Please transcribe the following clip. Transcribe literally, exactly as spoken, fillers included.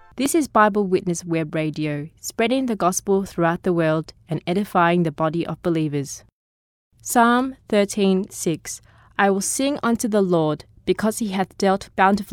This is Bible Witness Web Radio, spreading the gospel throughout the world and edifying the body of believers. Psalm thirteen six. I will sing unto the Lord, because he hath dealt bountifully